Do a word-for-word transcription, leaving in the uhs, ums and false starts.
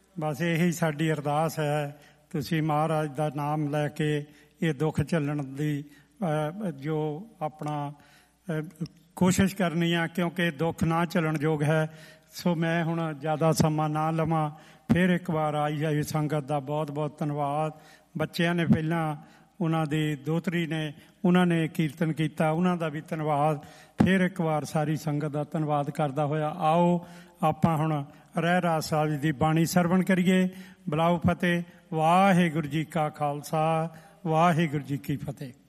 ਬਸ ਇਹੀ ਸਾਡੀ ਅਰਦਾਸ ਹੈ, ਤੁਸੀਂ ਮਹਾਰਾਜ ਦਾ ਨਾਮ ਲੈ ਕੇ ਇਹ ਦੁੱਖ ਝੱਲਣ ਦੀ ਜੋ ਆਪਣਾ ਕੋਸ਼ਿਸ਼ ਕਰਨੀ ਆ, ਕਿਉਂਕਿ ਦੁੱਖ ਨਾ ਝੱਲਣ ਯੋਗ ਹੈ। ਸੋ ਮੈਂ ਹੁਣ ਜ਼ਿਆਦਾ ਸਮਾਂ ਨਾ ਲਵਾਂ। ਫਿਰ ਇੱਕ ਵਾਰ ਆਈ ਆਈ ਸੰਗਤ ਦਾ ਬਹੁਤ ਬਹੁਤ ਧੰਨਵਾਦ। ਬੱਚਿਆਂ ਨੇ ਪਹਿਲਾਂ, ਉਹਨਾਂ ਦੀ ਦੋਹਤਰੀ ਨੇ, ਉਹਨਾਂ ਨੇ ਕੀਰਤਨ ਕੀਤਾ, ਉਹਨਾਂ ਦਾ ਵੀ ਧੰਨਵਾਦ। ਫਿਰ ਇੱਕ ਵਾਰ ਸਾਰੀ ਸੰਗਤ ਦਾ ਧੰਨਵਾਦ ਕਰਦਾ ਹੋਇਆ ਆਓ ਆਪਾਂ ਹੁਣ ਰਹਿਰਾਸ ਸਾਹਿਬ ਦੀ ਬਾਣੀ ਸਰਵਣ ਕਰੀਏ। ਬੁਲਾਓ ਫਤਿਹ। ਵਾਹਿਗੁਰੂ ਜੀ ਕਾ ਖਾਲਸਾ, ਵਾਹਿਗੁਰੂ ਜੀ ਕੀ ਫਤਿਹ।